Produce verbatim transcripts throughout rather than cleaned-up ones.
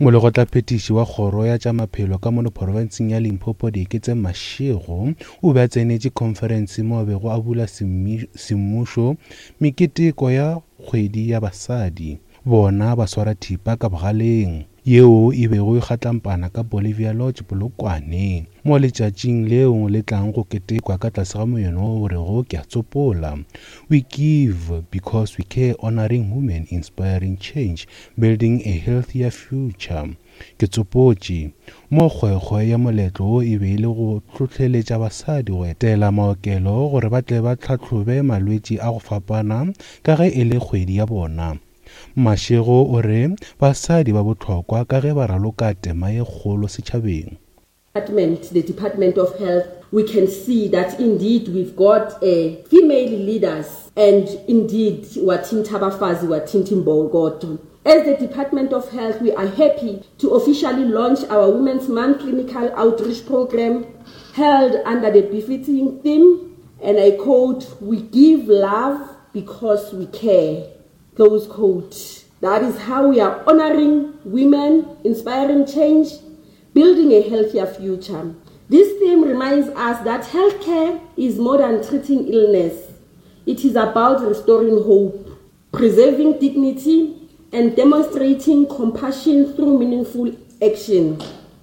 Molegotlaphetiši wa kgoro ya tša maphelo ka mono provinseng ya Limpopo Dieketse Mashego o be a tsenetše conference mo a bego a bula semmušo meketeko ya kgwedi ya basadi bona ba swara thipa ka bogaleng yeo e bego e kgatlampana ka Bolivia Lodge Polokwane mo letšatšing leo le tlang go ketekwa ka tlase ga moyeno o rego ke a tsopola. We give because we care, honoring women, inspiring change, building a healthier future. Ke tsopotše mo kgwekgwe ya moletlo o e be le go tlhotlheletša basadi go etela maokelo gore ba tle ba tlhatlhobe malwetši a go fapana ka ge e le kgwedi ya bona. Mashego o re basadi ba botlhokwa ka ge ba raloka tema ye kgolo setšhabeng. The Department of Health, we can see that indeed we've got uh, female leaders, and indeed Watin Tabafazi, Watin Timbogoto. As the Department of Health, we are happy to officially launch our Women's Month clinical outreach program held under the befitting theme, and I quote, "We give love because we care." Close quote. That is how we are honoring women, inspiring change, building a healthier future. This theme reminds us that healthcare is more than treating illness. It is about restoring hope, preserving dignity, and demonstrating compassion through meaningful action.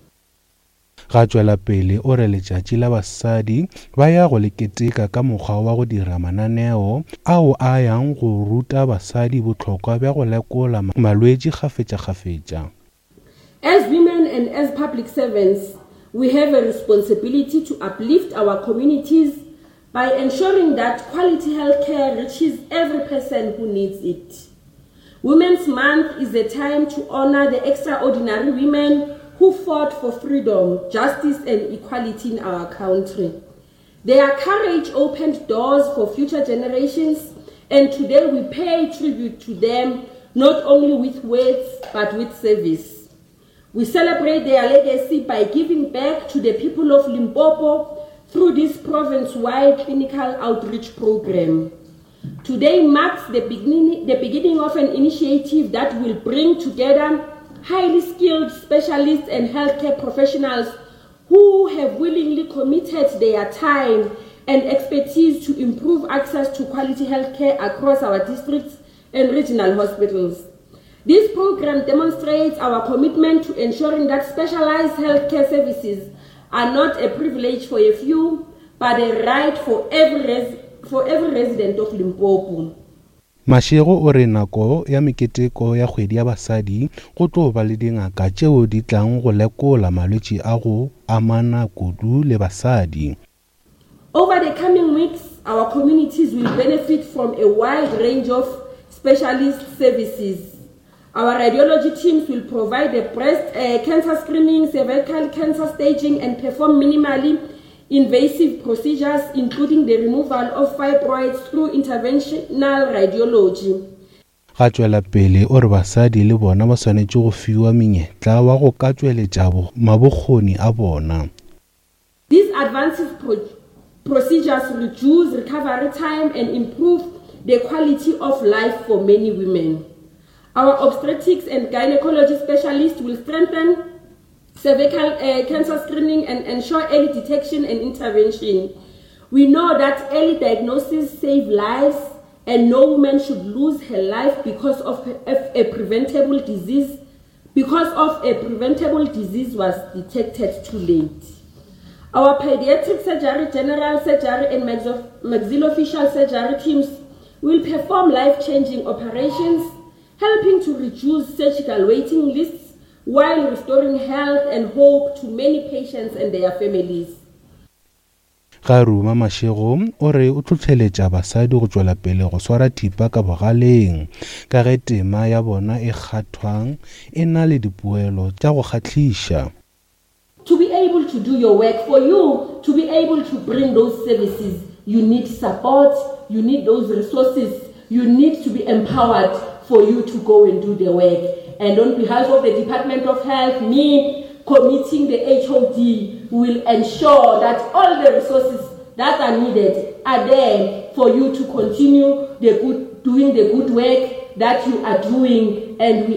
Ga tšwela pele o re letšatši la basadi ba ya go leketeka ka mokgwa wa go dira mananeo ao a yang go ruta basadi botlhokwa bja go lekola malwetši kgafetša-kgafetša. As women and as public servants, we have a responsibility to uplift our communities by ensuring that quality health care reaches every person who needs it. Women's Month is a time to honor the extraordinary women who fought for freedom, justice, and equality in our country. Their courage opened doors for future generations, and today we pay tribute to them not only with words but with service. We celebrate their legacy by giving back to the people of Limpopo through this province-wide clinical outreach program. Today marks the beginning, the beginning of an initiative that will bring together highly skilled specialists and healthcare professionals who have willingly committed their time and expertise to improve access to quality healthcare across our districts and regional hospitals. This program demonstrates our commitment to ensuring that specialized healthcare services are not a privilege for a few, but a right for every, res for every resident of Limpopo. Mashego o re nako ya meketeko ya kgwedi ya basadi go tlo ba le dingaka tšeo di tlang go lekola malwetši a go amana kudu le basadi. Over the coming weeks, our communities will benefit from a wide range of specialist services. Our radiology teams will provide the breast uh, cancer screening, cervical cancer staging, and perform minimally invasive procedures, including the removal of fibroids through interventional radiology. Ga tšwela pele o re basadi le bona ba swanetše go fiwa menyetla wa go ka tšweletša mabokgoni a bona. These advances pro procedures reduce recovery time and improve the quality of life for many women. Our obstetrics and gynecology specialists will strengthen cervical uh, cancer screening and ensure early detection and intervention. We know that early diagnosis saves lives, and no woman should lose her life because of a, a preventable disease, because of a preventable disease was detected too late. Our pediatric surgery, general surgery, and maxillofacial surgery teams will perform life-changing operations, helping to reduce surgical waiting lists while restoring health and hope to many patients and their families. Ga Ruma Mashego o re o tlhotlheletša basadi go tšwela pele go swara thipa ka bogaleng ka ge tema ya bona e kgathwang e na le dipoelo tša go kgathliša. To be able to do your work, for you to be able to bring those services, you need support, you need those resources, you need to be empowered for you to go and do the work. And on behalf of the Department of Health, me committing the H O D will ensure that all the resources that are needed are there for you to continue the good, doing the good work that you are doing, and we